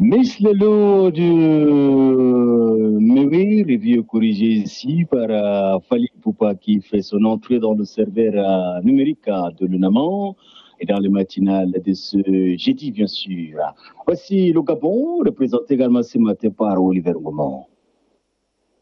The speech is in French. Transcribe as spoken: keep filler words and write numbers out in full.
Miss le lot de mais oui, review corrigé ici par euh, Fali Poupa qui fait son entrée dans le serveur euh, numérique euh, de l'UNAMAN et dans le matinal de ce jeudi, bien sûr. Voici le Gabon, représenté également ce matin par Oliver Gaumont.